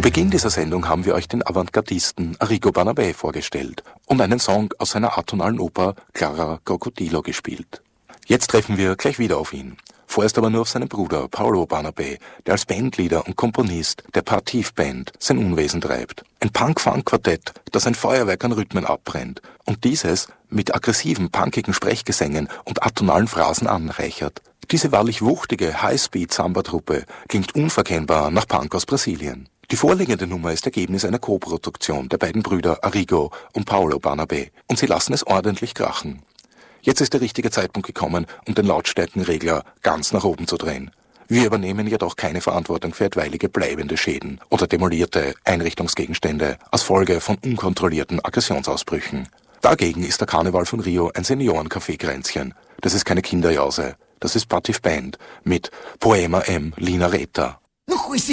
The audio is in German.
Beginn dieser Sendung haben wir euch den Avantgardisten Arrigo Barnabé vorgestellt und einen Song aus seiner atonalen Oper Clara Crocodilo gespielt. Jetzt treffen wir gleich wieder auf ihn. Vorerst aber nur auf seinen Bruder Paolo Barnabé, der als Bandleader und Komponist der Partiv-Band sein Unwesen treibt. Ein Punk-Funk-Quartett, das ein Feuerwerk an Rhythmen abbrennt und dieses mit aggressiven, punkigen Sprechgesängen und atonalen Phrasen anreichert. Diese wahrlich wuchtige High-Speed-Samba-Truppe klingt unverkennbar nach Punk aus Brasilien. Die vorliegende Nummer ist Ergebnis einer Co-Produktion der beiden Brüder Arrigo und Paolo Barnabé und sie lassen es ordentlich krachen. Jetzt ist der richtige Zeitpunkt gekommen, um den Lautstärkenregler ganz nach oben zu drehen. Wir übernehmen jedoch keine Verantwortung für etwaige bleibende Schäden oder demolierte Einrichtungsgegenstände als Folge von unkontrollierten Aggressionsausbrüchen. Dagegen ist der Karneval von Rio ein Senioren-Café-Kränzchen. Das ist keine Kinderjause. Das ist Partiv Band mit Poema M. Linaretta.